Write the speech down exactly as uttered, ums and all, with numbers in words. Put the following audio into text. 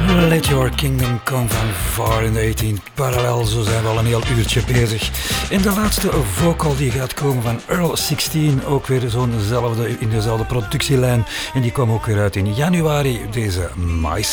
Let Your Kingdom Come van Far in the eighteenth Parallel. Zo zijn we al een heel uurtje bezig. En de laatste vocal die gaat komen van Earl zestien. Ook weer zo'nzelfde, in dezelfde productielijn. En die kwam ook weer uit in januari. Deze My